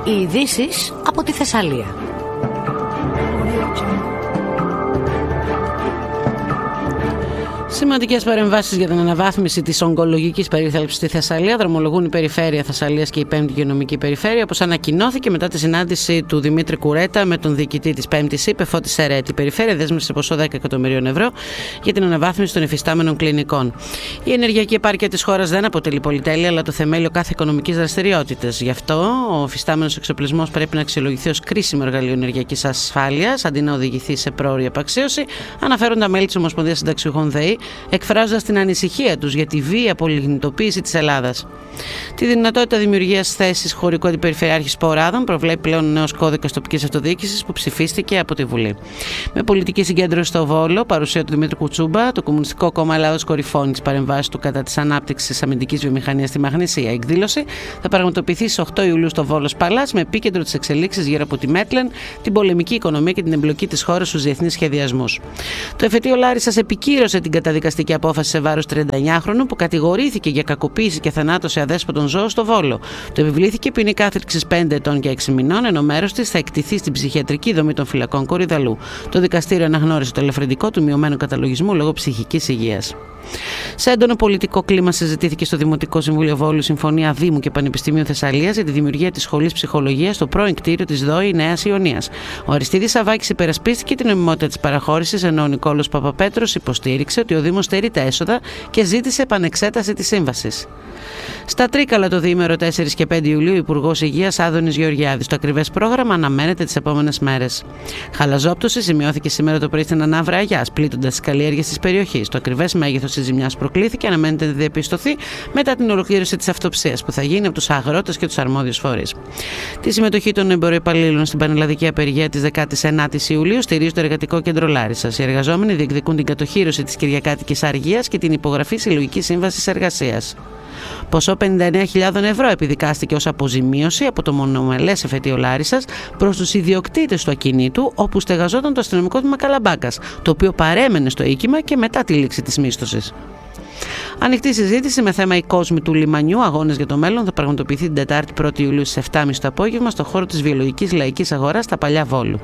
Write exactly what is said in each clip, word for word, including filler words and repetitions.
Οι ειδήσεις από τη Θεσσαλία. Σημαντικές παρεμβάσεις για την αναβάθμιση της ογκολογικής περίθαλψης στη Θεσσαλία δρομολογούν η Περιφέρεια Θεσσαλίας και η Πέμπτη Υγειονομική Περιφέρεια, όπως ανακοινώθηκε μετά τη συνάντηση του Δημήτρη Κουρέτα με τον διοικητή της Πέμπτης ΥΠΕ, Φώτη Σερέτη. Η Περιφέρεια δέσμευσε ποσό δέκα εκατομμυρίων ευρώ για την αναβάθμιση των υφιστάμενων κλινικών. Η ενεργειακή επάρκεια της χώρας δεν αποτελεί πολυτέλεια, αλλά το θεμέλιο κάθε οικονομικής δραστηριότητας. Γι' αυτό ο υφιστάμενος εξοπλισμός πρέπει να αξιολογηθεί ως κρίσιμο εργαλείο ενεργειακής ασφάλειας, αντί να οδηγηθεί σε πρόωρη απαξίωση, αναφέρουν τα μέλη της Ομοσπονδίας Συνταξιούχων ΔΕΗ, εκφράζοντας την ανησυχία τους για τη βία απολιγνητοποίηση της Ελλάδας. Τη δυνατότητα δημιουργίας θέσης χωρικού αντιπεριφερειάρχη Σποράδων προβλέπει πλέον ο νέος κώδικας τοπικής αυτοδιοίκησης που ψηφίστηκε από τη Βουλή. Με πολιτική συγκέντρωση στο Βόλο, παρουσία του Δημήτρου Κουτσούμπα, το Κομμουνιστικό Κόμμα Ελλάδος κορυφώνει τις παρεμβάσεις του κατά της ανάπτυξης αμυντικής βιομηχανίας στη Μαγνησία. Η εκδήλωση θα πραγματοποιηθεί στις οκτώ Ιουλίου στο Βόλος Παλάς με επίκεντρο τις εξελίξεις γύρω από τη Μέτλεν, την πολεμική οικονομία και την εμπλοκή της χώρας στους διεθνείς σχεδιασμούς. Το εφετείο Λάρισσας επικύρωσε την καταδικαστική απόφαση σε βάρος τριανταεννιάχρονου που κατηγορήθηκε για κακοποίηση και θανάτωση αδέσποτων ζώων στο Βόλο. Το επιβλήθηκε ποινή κάθριξης πέντε ετών και έξι μηνών, ενώ μέρος της θα εκτιθεί στην ψυχιατρική δομή των φυλακών Κορυδαλού. Το δικαστήριο αναγνώρισε το ελαφρυντικό του μειωμένου καταλογισμού λόγω ψυχικής υγείας. Σε έντονο πολιτικό κλίμα συζητήθηκε στο Δημοτικό Συμβούλιο Βόλου συμφωνία Δήμου και Πανεπιστημίου Θεσσαλίας για τη δημιουργία της Σχολής Ψυχολογίας στο πρώην κτίριο της ΔΟΗ Νέας Ιωνίας. Ο Αριστίδης Σαββάκης υπερασπίστηκε την νομιμότητα της παραχώρησης, ενώ ο Νικόλος Παπαπέτρος υποστήριξε ότι ο Δήμος στερεί τα έσοδα και ζήτησε επανεξέταση της σύμβασης. Στα Τρίκαλα το διήμερο τέσσερα και πέντε Ιουλίου, Υπουργός Υγείας Άδωνης Γεωργιάδης. Το ακριβές πρόγραμμα αναμένεται τις επόμενες μέρες. Χαλαζόπτωση σημειώθηκε σήμερα το πρωί στην Ανάβρα Αγιάς, πλήττοντας τις καλλιέργειες της περιοχής. Το ακριβές μέγεθος της ζημιάς προκλήθηκε, αναμένεται να διαπιστωθεί μετά την ολοκλήρωση της αυτοψίας που θα γίνει από τους αγρότες και τους αρμόδιους φορείς. Τη συμμετοχή των εμποροϊπαλλήλων στην πανελλαδική απεργία της δεκάτη ένατη Ιουλίου στηρίζει το Εργατικό Κέντρο Λάρισσας. Οι εργαζόμενοι διεκδικούν την κατοχήρωση της κυριακάτικης αργίας και την υπογραφή συλλογικής σύμβασης εργασίας. Ποσό πενήντα εννέα χιλιάδες ευρώ επιδικάστηκε ως αποζημίωση από το μονομελές εφετείο Λάρισσας προς τους ιδιοκτήτες του ακινήτου όπου στεγαζόταν το αστυνομικό τμήμα Καλαμπάκας, το οποίο παρέμενε στο οίκημα και μετά τη λήξη της μίσθωσης. Ανοιχτή συζήτηση με θέμα «Η κόσμη του λιμανιού, αγώνες για το μέλλον» θα πραγματοποιηθεί την Τετάρτη πρώτη Ιουλίου στις επτά και μισή το απόγευμα στο χώρο της Βιολογικής Λαϊκής Αγοράς στα Παλιά Βόλου.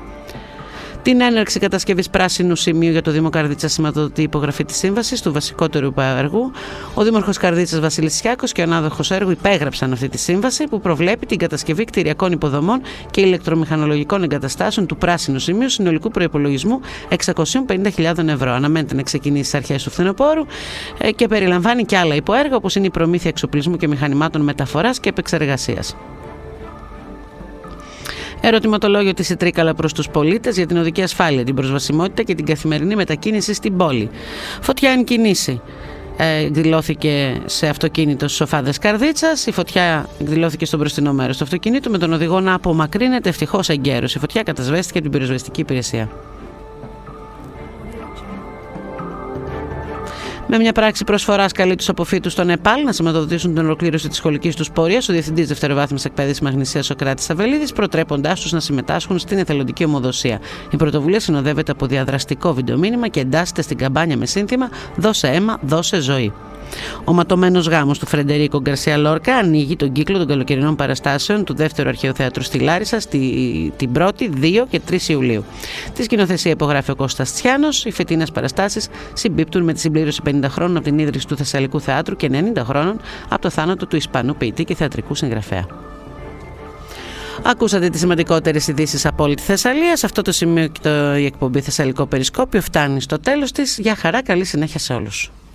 Την έναρξη κατασκευής πράσινου σημείου για το Δήμο Καρδίτσας σηματοδοτεί η υπογραφή της σύμβασης του βασικότερου έργου. Ο Δήμαρχος Καρδίτσας Βασίλης Σιάκος και ο ανάδοχος έργου υπέγραψαν αυτή τη σύμβαση που προβλέπει την κατασκευή κτηριακών υποδομών και ηλεκτρομηχανολογικών εγκαταστάσεων του πράσινου σημείου συνολικού προϋπολογισμού εξακόσιες πενήντα χιλιάδες ευρώ. Αναμένεται να ξεκινήσει στις αρχές του φθινοπόρου και περιλαμβάνει και άλλα υποέργα όπως είναι η προμήθεια εξοπλισμού και μηχανημάτων μεταφοράς και επεξεργασίας. Ερωτηματολόγιο της η Τρίκαλα προς τους πολίτες για την οδική ασφάλεια, την προσβασιμότητα και την καθημερινή μετακίνηση στην πόλη. Φωτιά εν κινήσει. Εκδηλώθηκε σε αυτοκίνητο στους Σοφάδες Καρδίτσας. Η φωτιά εκδηλώθηκε στο μπροστινό μέρος του αυτοκινήτου με τον οδηγό να απομακρύνεται ευτυχώς εγκαίρως. Η φωτιά κατασβέστηκε από την πυροσβεστική υπηρεσία. Με μια πράξη προσφοράς καλεί τους αποφύτους στο Νεπάλ να σηματοδοτήσουν την ολοκλήρωση της σχολικής τους πορείας. Ο Διευθυντής Δευτεροβάθμιας Εκπαίδευσης Μαγνησίας Σοκράτης Αβελίδης, προτρέποντάς τους να συμμετάσχουν στην εθελοντική ομοδοσία. Η πρωτοβουλία συνοδεύεται από διαδραστικό βιντεομήνυμα και εντάσσεται στην καμπάνια με σύνθημα «Δώσε αίμα, δώσε ζωή». Ο ματωμένος γάμος του Φρεντερίκο Γκαρσία Λόρκα ανοίγει τον κύκλο των καλοκαιρινών παραστάσεων του Δεύτερου Αρχαίου Θεάτρου στη Λάρισα στη, την πρώτη, δύο και τρεις Ιουλίου. Τη σκηνοθεσία υπογράφει ο Κώστας Τσιάνος. Οι φετινές παραστάσεις συμπίπτουν με τη συμπλήρωση πενήντα χρόνων από την ίδρυση του Θεσσαλικού Θεάτρου και ενενήντα χρόνων από το θάνατο του Ισπανού ποιητή και θεατρικού συγγραφέα. Ακούσατε τις σημαντικότερες ειδήσεις από όλη τη Θεσσαλία. Σε αυτό το σημείο και το, η εκπομπή Θεσσαλικό Περισκόπιο φτάνει στο τέλος της. Γεια χαρά, καλή συνέχεια σε όλους.